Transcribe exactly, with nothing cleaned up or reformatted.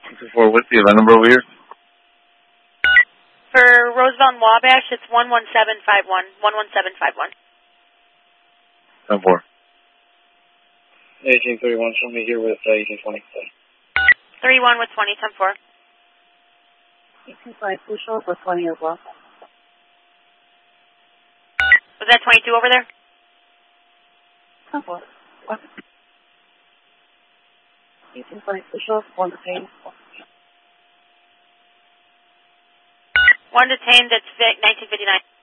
For what's the event number over here? For Roosevelt and Wabash, it's one one seven five one. one one seven five one. ten four. eighteen thirty-one, show me here with uh, eighteen twenty. three one with twenty, ten four. eighteen five, please show up with twenty as well. Was that twenty-two over there? ten four. eighteen five, please show up, one detained. One detained, that's nineteen fifty-nine.